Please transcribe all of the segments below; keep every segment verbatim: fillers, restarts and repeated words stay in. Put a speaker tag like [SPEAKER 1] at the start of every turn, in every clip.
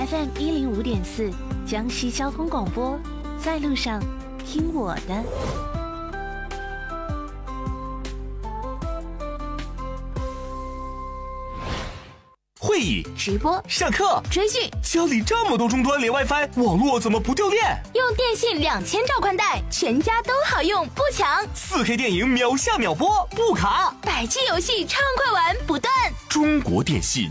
[SPEAKER 1] F M 一零五点四，江西交通广播，在路上听我的。
[SPEAKER 2] 会议、
[SPEAKER 1] 直播、
[SPEAKER 2] 上课、
[SPEAKER 3] 追剧，
[SPEAKER 2] 家里这么多终端连 WiFi， 网络怎么不掉电？
[SPEAKER 3] 用电信两千兆宽带，全家都好用，不抢。
[SPEAKER 2] 四 K 电影秒下秒播，不卡。
[SPEAKER 3] 百 G 游戏畅快玩不断。
[SPEAKER 2] 中国电信。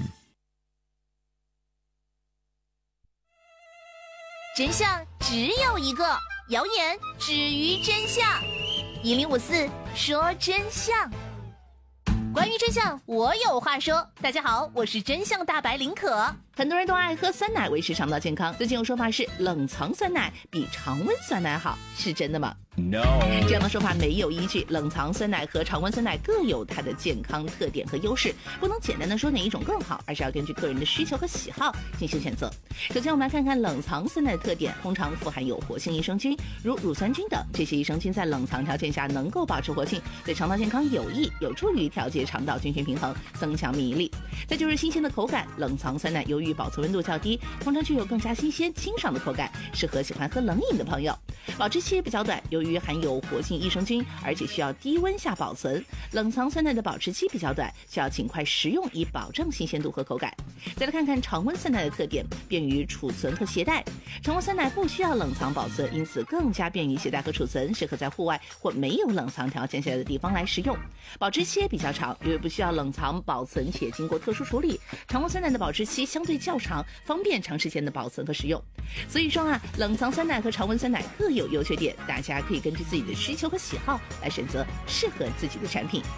[SPEAKER 3] 真相只有一个，谣言止于真相。一零五四说真相。关于真相，我有话说。大家好，我是真相大白林可。
[SPEAKER 4] 很多人都爱喝酸奶维持肠道健康，最近有说法是冷藏酸奶比常温酸奶好，是真的吗？
[SPEAKER 2] No，
[SPEAKER 4] 这样的说法没有依据。冷藏酸奶和常温酸奶各有它的健康特点和优势，不能简单的说哪一种更好，而是要根据个人的需求和喜好进行选择。首先我们来看看冷藏酸奶的特点，通常富含有活性益生菌，如乳酸菌等，这些益生菌在冷藏条件下能够保持活性，对肠道健康有益，有助于调节肠道菌群平衡，增强免疫力。再就是新鲜的口感，冷藏酸奶由于保存温度较低，通常具有更加新鲜清爽的口感，适合喜欢喝冷饮的朋友。保质期比较短，由于含有活性益生菌，而且需要低温下保存，冷藏酸奶的保质期比较短，需要尽快食用以保证新鲜度和口感。再来看看常温酸奶的特点，便于储存和携带。常温酸奶不需要冷藏保存，因此更加便于携带和储存，适合在户外或没有冷藏条件下的地方来食用。保质期也比较长，因为不需要冷藏保存且经过特殊处理，常温酸奶的保质期相对较长，方便长时间的保存和食用。所以说啊，冷藏酸奶和常温酸奶各有优缺点，大家可以根据自己的需求和喜好来选择适合自己的产品。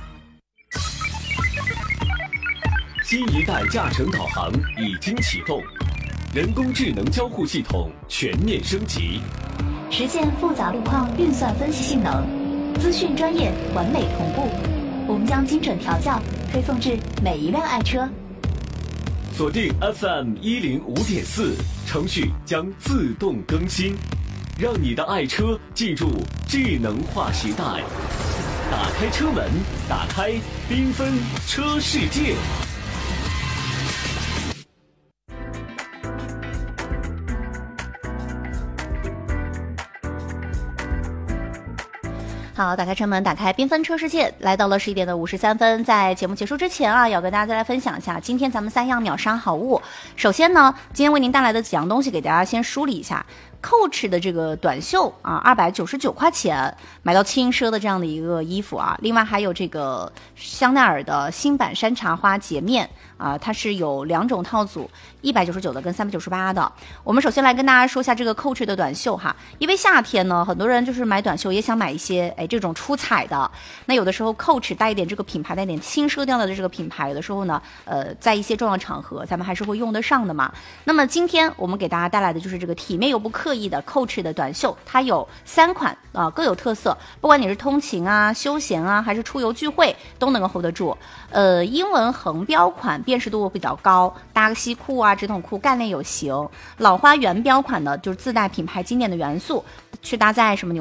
[SPEAKER 5] 新一代驾乘导航已经启动，人工智能交互系统全面升级，
[SPEAKER 6] 实现复杂路况运算分析性能，资讯专业完美同步。我们将精准调教推送至每一辆爱车。
[SPEAKER 5] 锁定 F M 一零五点四，程序将自动更新，让你的爱车进入智能化时代。打开车门，打开缤纷车世界。
[SPEAKER 6] 好，打开车门，打开缤纷车世界，来到了十一点的五十三分。在节目结束之前啊，要跟大家再来分享一下今天咱们三样秒杀好物。首先呢，今天为您带来的几样东西给大家先梳理一下。Coach 的这个短袖啊，二百九十九块钱买到轻奢的这样的一个衣服啊。另外还有这个香奈儿的新版山茶花洁面啊，它是有两种套组，一百九十九的跟三百九十八的。我们首先来跟大家说一下这个 Coach 的短袖哈，因为夏天呢，很多人就是买短袖也想买一些哎这种出彩的。那有的时候 Coach 带一点这个品牌，带一点轻奢调的这个品牌，有的时候呢，呃，在一些重要场合咱们还是会用得上的嘛。那么今天我们给大家带来的就是这个体面又不刻意的 Coach 的短袖，它有三款啊、呃，各有特色。不管你是通勤啊、休闲啊，还是出游聚会，都能够 hold 得住。呃，英文横标款辨识度比较高，搭个西裤啊、直筒裤概念有型。老花圆标款呢，就是自带品牌经典的元素，去搭载什么牛